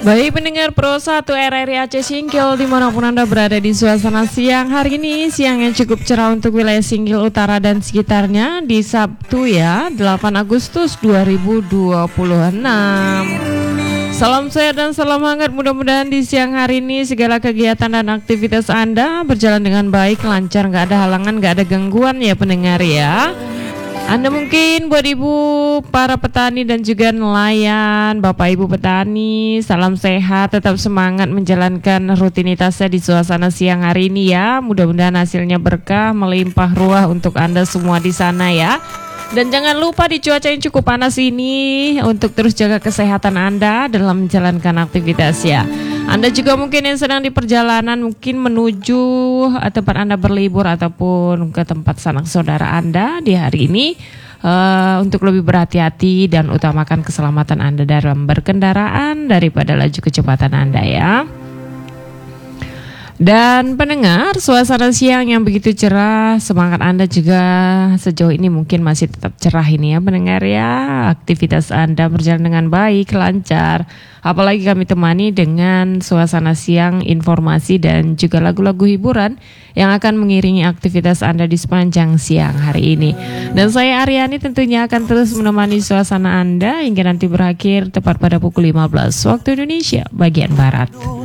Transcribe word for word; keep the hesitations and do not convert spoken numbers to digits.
Baik pendengar Pro satu R R I Aceh Singkil dimanapun Anda berada di suasana siang hari ini, siang yang cukup cerah untuk wilayah Singkil Utara dan sekitarnya di Sabtu ya delapan Agustus dua ribu dua puluh enam. Salam sehat dan salam hangat, mudah-mudahan di siang hari ini segala kegiatan dan aktivitas Anda berjalan dengan baik, lancar, gak ada halangan, gak ada gangguan ya pendengar ya. Anda mungkin buat ibu para petani dan juga nelayan, bapak ibu petani, salam sehat, tetap semangat menjalankan rutinitasnya di suasana siang hari ini ya. Mudah-mudahan hasilnya berkah, melimpah ruah untuk Anda semua di sana ya. Dan jangan lupa di cuaca yang cukup panas ini untuk terus jaga kesehatan Anda dalam menjalankan aktivitas ya. Anda juga mungkin yang sedang di perjalanan, mungkin menuju tempat Anda berlibur ataupun ke tempat sanak saudara Anda di hari ini, uh, untuk lebih berhati-hati dan utamakan keselamatan Anda dalam berkendaraan daripada laju kecepatan Anda ya. Dan pendengar, suasana siang yang begitu cerah, semangat Anda juga sejauh ini mungkin masih tetap cerah ini ya pendengar ya. Aktivitas Anda berjalan dengan baik, lancar. Apalagi kami temani dengan suasana siang, informasi dan juga lagu-lagu hiburan yang akan mengiringi aktivitas Anda di sepanjang siang hari ini. Dan saya Aryani tentunya akan terus menemani suasana Anda hingga nanti berakhir tepat pada pukul lima belas waktu Indonesia bagian Barat.